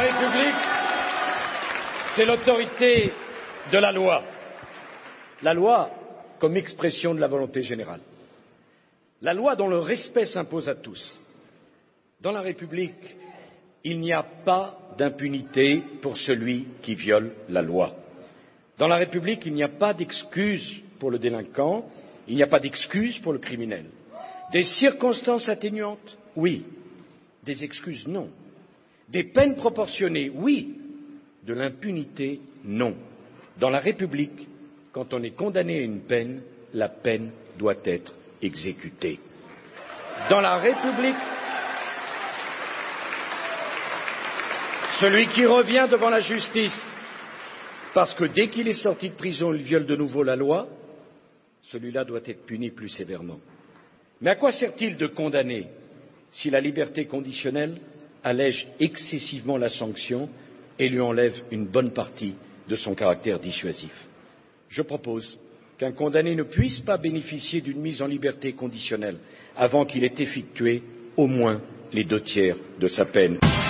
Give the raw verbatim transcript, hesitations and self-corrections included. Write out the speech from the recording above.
République, c'est l'autorité de la loi. La loi comme expression de la volonté générale. La loi dont le respect s'impose à tous. Dans la République, il n'y a pas d'impunité pour celui qui viole la loi. Dans la République, il n'y a pas d'excuse pour le délinquant, il n'y a pas d'excuse pour le criminel. Des circonstances atténuantes, oui. Des excuses, non. Des peines proportionnées, oui. De l'impunité, non. Dans la République, quand on est condamné à une peine, la peine doit être exécutée. Dans la République, celui qui revient devant la justice parce que dès qu'il est sorti de prison, il viole de nouveau la loi, celui-là doit être puni plus sévèrement. Mais à quoi sert-il de condamner si la liberté conditionnelle allège excessivement la sanction et lui enlève une bonne partie de son caractère dissuasif? Je propose qu'un condamné ne puisse pas bénéficier d'une mise en liberté conditionnelle avant qu'il ait effectué au moins les deux tiers de sa peine.